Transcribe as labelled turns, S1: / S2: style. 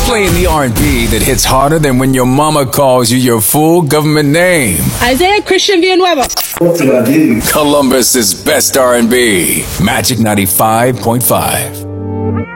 S1: Playing the R&B that hits harder than when your mama calls you your full government name.
S2: Isaiah Christian Villanueva.
S3: What do I do?
S1: Columbus's best R&B. Magic 95.5.